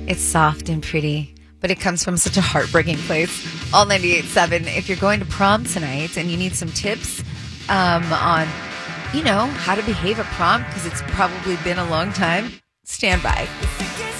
It's soft and pretty, but it comes from such a heartbreaking place. All 98.7. If you're going to prom tonight and you need some tips on, how to behave at prom, because it's probably been a long time, stand by.